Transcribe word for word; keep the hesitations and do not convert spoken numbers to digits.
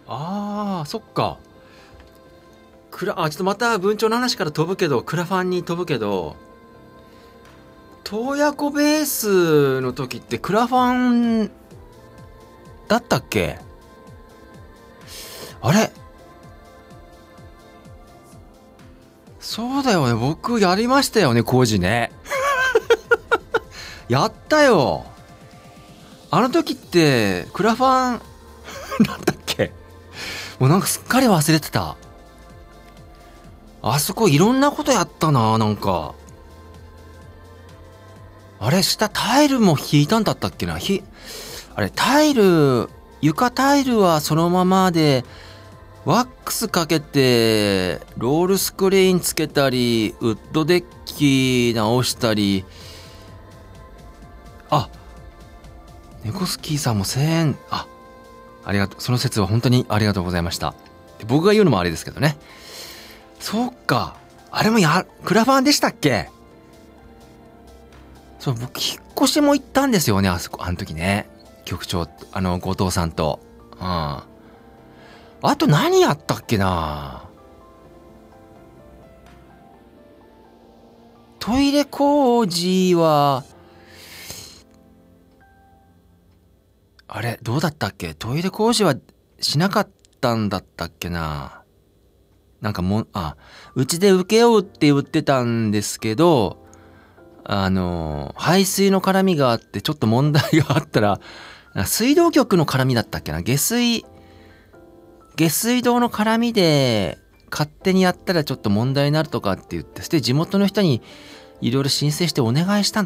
ああ、そっか。クラあちょっとまた文鳥の話から飛ぶけど、クラファンに飛ぶけど、洞爺湖ベースの時ってクラファンだったっけ？あれ、そうだよね。僕やりましたよね、工事ね。やったよ。あの時ってクラファンだったっけ？もうなんかすっかり忘れてた。あそこいろんなことやったな、なんか。あれ、下タイルも引いたんだったっけな。ひ、あれ、タイル、床タイルはそのままで、ワックスかけて、ロールスクリーンつけたり、ウッドデッキ直したり、あ、ネコスキーさんもせんえん、あ、ありがとう。その説は本当にありがとうございました。僕が言うのもあれですけどね。そっか。あれもや、クラファンでしたっけ？そう、僕、引っ越しも行ったんですよね、あそこ、あの時ね。局長、あの、後藤さんと。うん。あと何やったっけな。トイレ工事は、あれ、どうだったっけ？トイレ工事はしなかったんだったっけな。なんかもう、あ、うちで請け負うって言ってたんですけど、あの、排水の絡みがあってちょっと問題があったら、水道局の絡みだったっけな、下水、下水道の絡みで勝手にやったらちょっと問題になるとかって言って、そして地元の人にいろいろ申請してお願いしたん